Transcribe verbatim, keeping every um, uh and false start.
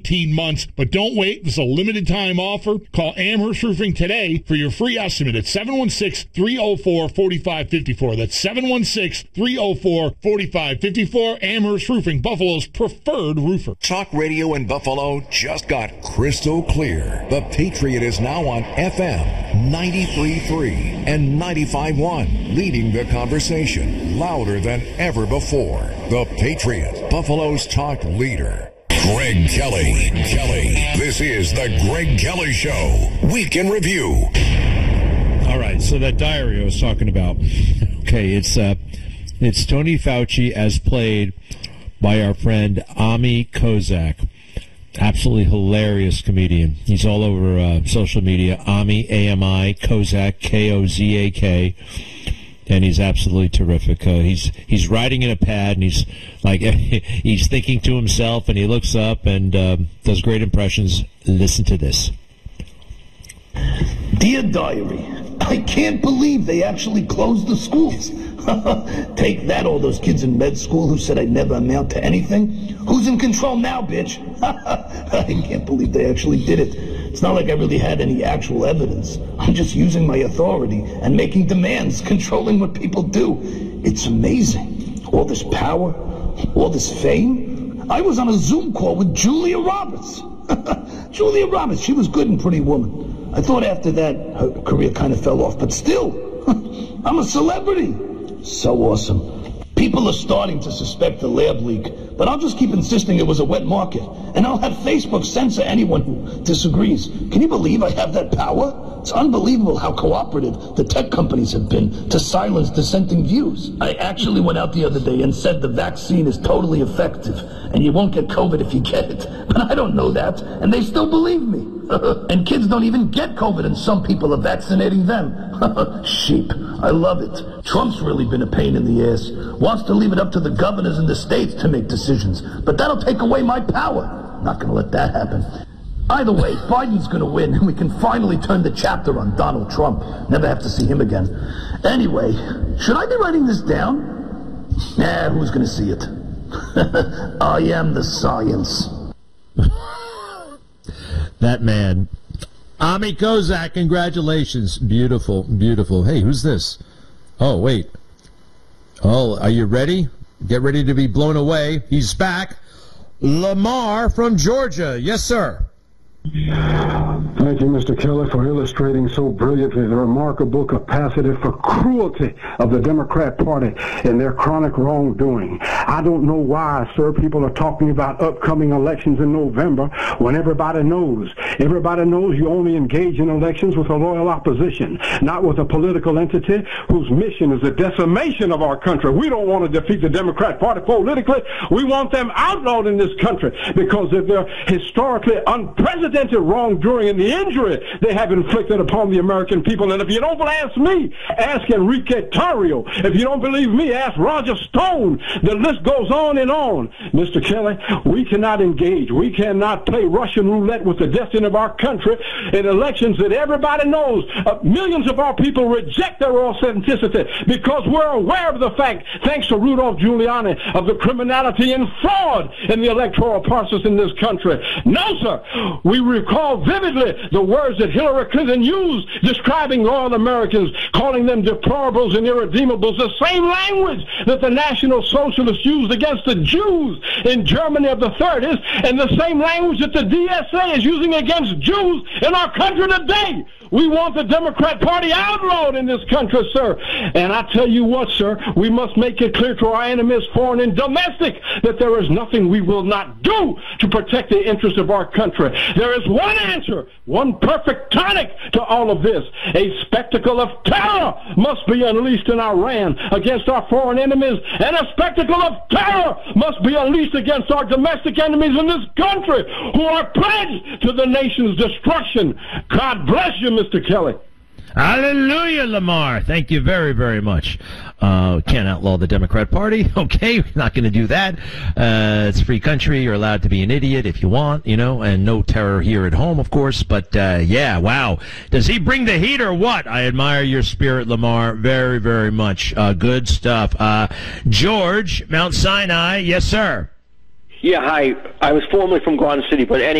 eighteen months. But don't wait. This is a limited time offer. Call Amherst Roofing today for your free estimate at seven one six, three oh four, four five five four. That's seven one six, three oh four, four five five four. Amherst Roofing, Buffalo's preferred roofer. Talk radio in Buffalo just got crystal clear. The Patriot is now on F M ninety-three point three and ninety-five point one, leading the conversation louder than ever before. The Patriot, Buffalo's talk leader. Greg Kelly. Kelly. This is the Greg Kelly Show. Week in Review. All right, so that diary I was talking about. Okay, it's uh, it's Tony Fauci as played by our friend Ami Kozak. Absolutely hilarious comedian. He's all over uh, social media. Ami, A M I, Kozak, K O Z A K. And he's absolutely terrific. Uh, he's he's riding in a pad, and he's like he's thinking to himself, and he looks up and uh, does great impressions. Listen to this. Dear Diary, I can't believe they actually closed the schools. Take that, all those kids in med school who said I'd never amount to anything. Who's in control now, bitch? I can't believe they actually did it. It's not like I really had any actual evidence. I'm just using my authority and making demands, controlling what people do. It's amazing. All this power, all this fame. I was on a Zoom call with Julia Roberts. Julia Roberts, she was good and Pretty Woman. I thought after that her career kind of fell off, but still, I'm a celebrity. So awesome. People are starting to suspect the lab leak, but I'll just keep insisting it was a wet market, and I'll have Facebook censor anyone who disagrees. Can you believe I have that power? It's unbelievable how cooperative the tech companies have been to silence dissenting views. I actually went out the other day and said the vaccine is totally effective, and you won't get COVID if you get it. But I don't know that, and they still believe me. And kids don't even get COVID, and some people are vaccinating them. Sheep. I love it. Trump's really been a pain in the ass. Wants to leave it up to the governors in the states to make decisions. But that'll take away my power. Not going to let that happen. Either way, Biden's going to win, and we can finally turn the chapter on Donald Trump. Never have to see him again. Anyway, should I be writing this down? Nah, who's going to see it? I am the science. That man. Ami Kozak, congratulations. Beautiful, beautiful. Hey, who's this? Oh, wait. Oh, are you ready? Get ready to be blown away. He's back. Lamar from Georgia. Yes, sir. Thank you, Mister Kelly, for illustrating so brilliantly the remarkable capacity for cruelty of the Democrat Party and their chronic wrongdoing. I don't know why, sir, people are talking about upcoming elections in November when everybody knows. Everybody knows you only engage in elections with a loyal opposition, not with a political entity whose mission is the decimation of our country. We don't want to defeat the Democrat Party politically. We want them outlawed in this country because of their historically unprecedented wrongdoing and the injury they have inflicted upon the American people. And if you don't ask me, ask Enrique Tarrio. If you don't believe me, ask Roger Stone. The list goes on and on. Mister Kelly, we cannot engage. We cannot play Russian roulette with the destiny of our country in elections that everybody knows. Uh, millions of our people reject their authenticity because we're aware of the fact, thanks to Rudolph Giuliani, of the criminality and fraud in the electoral process in this country. No, sir. We recall vividly the words that Hillary Clinton used describing loyal Americans, calling them deplorables and irredeemables, the same language that the National Socialists used against the Jews in Germany of the thirties, and the same language that the D S A is using against Jews in our country today. We want the Democrat Party outlawed in this country, sir. And I tell you what, sir, we must make it clear to our enemies, foreign and domestic, that there is nothing we will not do to protect the interests of our country. There is one answer, one perfect tonic to all of this. A spectacle of terror must be unleashed in Iran against our foreign enemies, and a spectacle of terror must be unleashed against our domestic enemies in this country who are pledged to the nation's destruction. God bless you, Mister Kelly. Hallelujah, Lamar. Thank you very, very much. Uh, can't outlaw the Democrat Party. Okay, we're not going to do that. Uh, it's a free country. You're allowed to be an idiot if you want, you know, and no terror here at home, of course. But, uh, yeah, wow. Does he bring the heat or what? I admire your spirit, Lamar, very, very much. Uh, good stuff. Uh, George, Mount Sinai. Yes, sir. Yeah, hi. I was formerly from Garden City, but anyway.